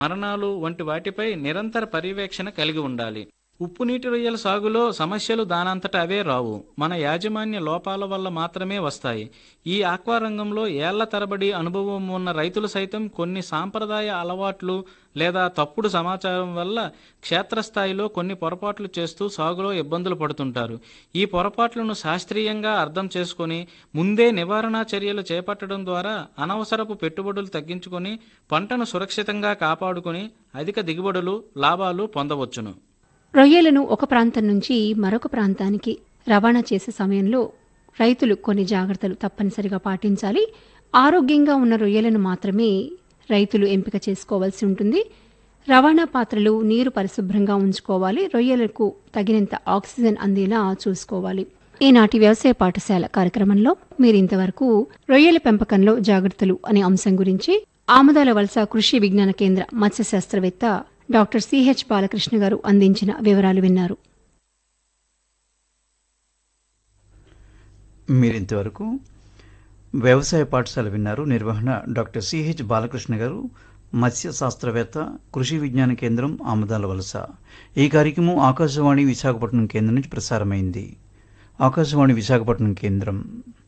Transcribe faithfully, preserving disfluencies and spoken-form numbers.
మరణాలు వంటి వాటిపై నిరంతర పర్యవేక్షణ కలిగి ఉండాలి. ఉప్పు నీటి రొయ్యల సాగులో సమస్యలు దానంతట అవే రావు, మన యాజమాన్య లోపాల వల్ల మాత్రమే వస్తాయి. ఈ ఆక్వా రంగంలో ఏళ్ల తరబడి అనుభవం ఉన్న రైతులు సైతం కొన్ని సాంప్రదాయ అలవాట్లు లేదా తప్పుడు సమాచారం వల్ల క్షేత్రస్థాయిలో కొన్ని పొరపాట్లు చేస్తూ సాగులో ఇబ్బందులు పడుతుంటారు. ఈ పొరపాట్లను శాస్త్రీయంగా అర్థం చేసుకొని ముందే నివారణా చర్యలు చేపట్టడం ద్వారా అనవసరపు పెట్టుబడులు తగ్గించుకొని పంటను సురక్షితంగా కాపాడుకొని అధిక దిగుబడులు, లాభాలు పొందవచ్చును. రొయ్యలను ఒక ప్రాంతం నుంచి మరొక ప్రాంతానికి రవాణా చేసే సమయంలో రైతులు కొన్ని జాగ్రత్తలు తప్పనిసరిగా పాటించాలి. ఆరోగ్యంగా ఉన్న రొయ్యలను మాత్రమే రైతులు ఎంపిక చేసుకోవాల్సి ఉంటుంది. రవాణా పాత్రలు, నీరు పరిశుభ్రంగా ఉంచుకోవాలి. రొయ్యలకు తగినంత ఆక్సిజన్ అందేలా చూసుకోవాలి. ఈనాటి వ్యవసాయ పాఠశాల కార్యక్రమంలో మీరు ఇంతవరకు రొయ్యల పెంపకంలో జాగ్రత్తలు అనే అంశం గురించి ఆమదాల వలస కృషి విజ్ఞాన కేంద్ర మత్స్య శాస్త్రవేత్త డాక్టర్ సిహెచ్ బాలకృష్ణ గారు అందించిన వివరాలు విన్నారు. మీరింతవరకు వ్యవసాయ పాఠశాల విన్నారు. నిర్వహణ డాక్టర్ సిహెచ్ బాలకృష్ణ గారు, మత్స్య శాస్త్రవేత్త, కృషి విజ్ఞాన కేంద్రం, ఆమదాల వలస. ఈ కార్యక్రమం ఆకాశవాణి విశాఖపట్నం కేంద్రం నుంచి ప్రసారమైంది. ఆకాశవాణి విశాఖపట్నం కేంద్రం